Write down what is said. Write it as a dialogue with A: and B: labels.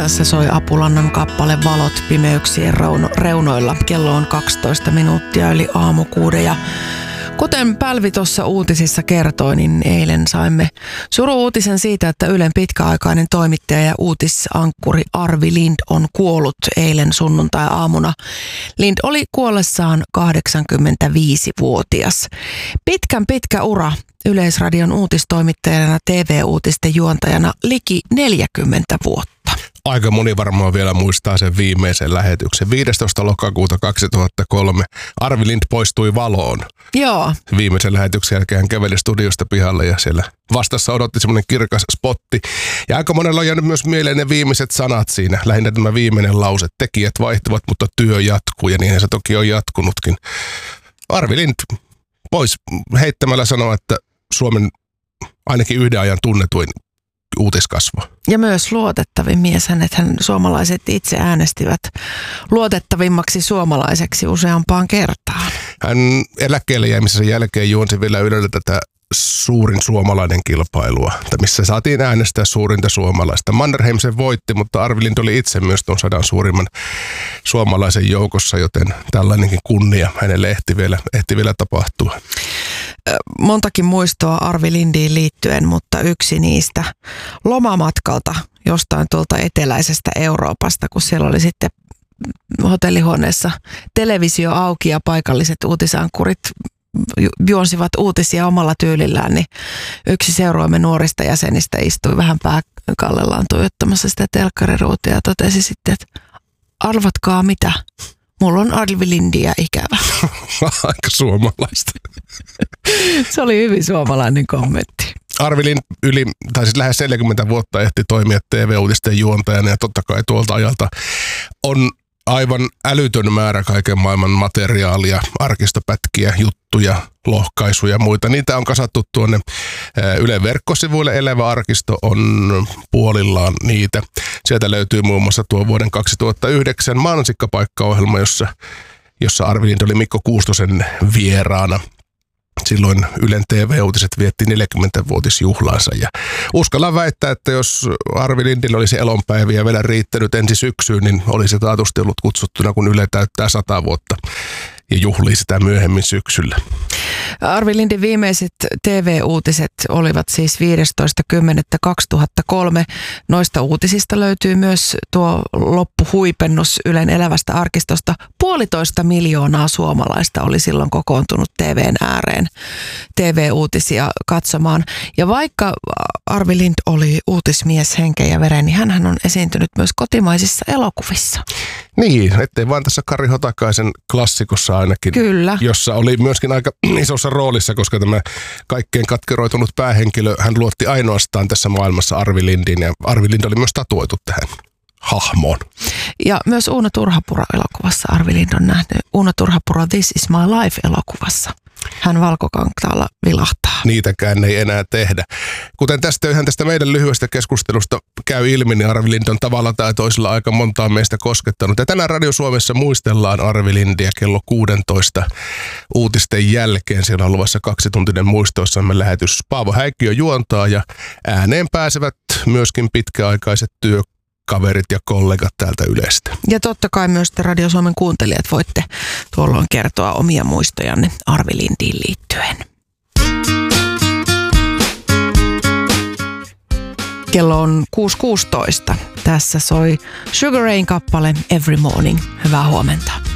A: Tässä soi Apulannan kappale Valot pimeyksien reunoilla. Kello on 12 minuuttia yli aamu 6 ja kuten Pälvi tuossa uutisissa kertoi, niin eilen saimme suru-uutisen siitä, että Ylen pitkäaikainen toimittaja ja uutisankkuri Arvi Lind on kuollut eilen sunnuntai-aamuna. Lind oli kuollessaan 85-vuotias. Pitkä ura Yleisradion uutistoimittajana, TV-uutisten juontajana liki 40 vuotta.
B: Aika moni varmaan vielä muistaa sen viimeisen lähetyksen. 15. lokakuuta 2003 Arvi Lind poistui valoon.
A: Joo.
B: Viimeisen lähetyksen jälkeen hän käveli studiosta pihalle ja siellä vastassa odotti semmoinen kirkas spotti. Ja aika monella on jäänyt myös mieleen ne viimeiset sanat siinä. Lähinnä tämä viimeinen lause. Tekijät vaihtuvat, mutta työ jatkuu ja niinhän se toki on jatkunutkin. Arvi Lind pois heittämällä sanoa, että Suomen ainakin yhden ajan tunnetuin uutiskasvo. Ja
A: myös luotettavin mies, hän suomalaiset itse äänestivät luotettavimmaksi suomalaiseksi useampaan kertaan.
B: Hän eläkkeelle jäämisen jälkeen juonsi vielä Ylellä tätä suurin suomalainen kilpailua, missä saatiin äänestää suurinta suomalaista. Mannerheim sen voitti, mutta Arvi Lind oli itse myös tuon 100 suurimman suomalaisen joukossa, joten tällainenkin kunnia hänelle ehti vielä tapahtua.
A: Montakin muistoa Arvi Lindiin liittyen, mutta yksi niistä lomamatkalta jostain tuolta eteläisestä Euroopasta, kun siellä oli sitten hotellihuoneessa televisio auki ja paikalliset uutisankkurit juonsivat uutisia omalla tyylillään, niin yksi seuroimme nuorista jäsenistä istui vähän pääkallellaan tuijottamassa sitä telkkariruutia ja totesi sitten, että arvatkaa mitä, mulla on Arvi Lindiä ikävä.
B: Aika suomalaista.
A: Se oli hyvin suomalainen kommentti.
B: Arvi Lind lähes 40 vuotta ehti toimia TV-uutisten juontajana ja totta kai tuolta ajalta on aivan älytön määrä kaiken maailman materiaalia, arkistopätkiä, juttuja, lohkaisuja ja muita. Niitä on kasattu tuonne Ylen verkkosivuille. Elävä arkisto on puolillaan niitä. Sieltä löytyy muun muassa tuo vuoden 2009 Mansikkapaikka-ohjelma, jossa Arvi Lind oli Mikko Kuustosen vieraana. Silloin Ylen TV-uutiset vietti 40-vuotisjuhlaansa ja uskallan väittää, että jos Arvi Lindille olisi elonpäiviä vielä riittänyt ensi syksyyn, niin olisi taatusti ollut kutsuttuna, kun Yle täyttää 100 vuotta ja juhlii sitä myöhemmin syksyllä.
A: Arvi Lindin viimeiset TV-uutiset olivat siis 15.10.2003. Noista uutisista löytyy myös tuo loppuhuipennus Ylen elävästä arkistosta. 1,5 miljoonaa suomalaista oli silloin kokoontunut TVn ääreen TV-uutisia katsomaan. Ja vaikka Arvi Lind oli uutismies henkeä ja veren, niin hänhän on esiintynyt myös kotimaisissa elokuvissa.
B: Niin, ettei vaan tässä Kari Hotakaisen klassikossa ainakin.
A: Kyllä.
B: Jossa oli myöskin aika isossa roolissa, koska tämä kaikkein katkeroitunut päähenkilö, hän luotti ainoastaan tässä maailmassa Arvi Lindin ja Arvi Lind oli myös tatuoitu tähän hahmoon.
A: Ja myös Uuno Turhapuro-elokuvassa Arvi Lind on nähnyt Uuno Turhapuro This is my life-elokuvassa. Hän valkokankaalla vilahtaa.
B: Niitäkään ei enää tehdä. Kuten tästä meidän lyhyestä keskustelusta käy ilmi, niin Arvi Lind on tavalla tai toisella aika montaa meistä koskettanut. Ja tänään Radio Suomessa muistellaan Arvi Lindiä kello 16 uutisten jälkeen. Siellä on luvassa 2-tuntinen muistoissamme lähetys. Paavo Häikkiö juontaa ja ääneen pääsevät myöskin pitkäaikaiset työkaverit ja kollegat täältä Ylestä.
A: Ja totta kai myös te Radio Suomen kuuntelijat voitte tuolloin kertoa omia muistojanne Arvi Lindiin liittyen. Kello on 6.16. Tässä soi Sugar Rain kappale Every Morning. Hyvää huomenta.